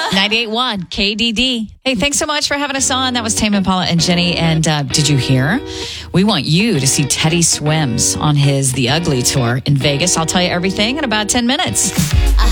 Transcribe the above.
98.1 KDD. Hey, thanks so much for having us on. That was Tame Impala and Jenny. And did you hear? We want you to see Teddy Swims on his The Ugly Tour in Vegas. I'll tell you everything in about 10 minutes.